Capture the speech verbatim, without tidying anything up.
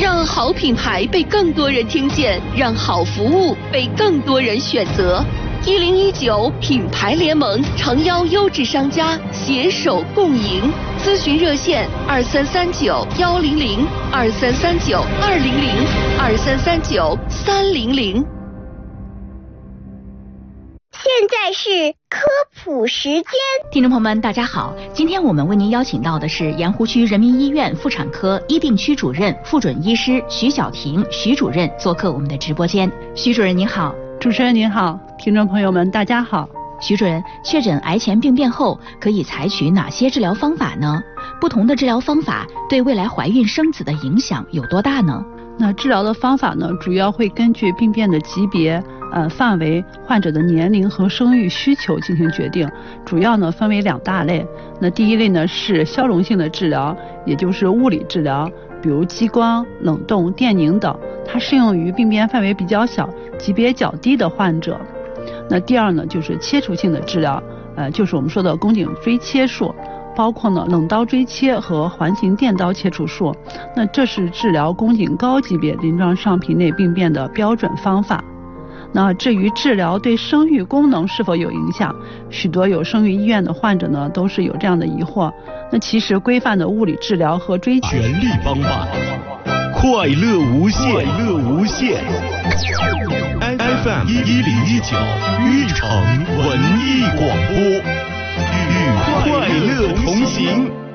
让好品牌被更多人听见，让好服务被更多人选择。一零一九品牌联盟诚邀优质商家携手共赢。咨询热线二三三九幺零零二三三九二零零二三三九三零零。 现在是科普时间， 听众朋友们，大家好，今天我们为您邀请到的是盐湖区人民医院妇产科医病区主任、副准医师徐晓婷徐主任做客我们的直播间。徐主任您好。 主持人您好，听众朋友们大家好。 徐主任，确诊癌前病变后可以采取哪些治疗方法呢？不同的治疗方法对未来怀孕生子的影响有多大呢？ 那治疗的方法呢，主要会根据病变的级别、呃范围、患者的年龄和生育需求进行决定，主要呢分为两大类。那第一类呢是消融性的治疗，也就是物理治疗，比如激光、冷冻、电凝等，它适用于病变范围比较小、级别较低的患者。那第二呢就是切除性的治疗，呃就是我们说的宫颈锥切术，包括呢冷刀锥切和环形电刀切除术。那这是治疗宫颈高级别鳞状上皮内病变的标准方法。那至于治疗对生育功能是否有影响，许多有生育医院的患者呢都是有这样的疑惑。那其实规范的物理治疗和锥切全力帮办，快乐无限，快乐无限。F M 一一零一九玉城文艺广播，与快乐同行。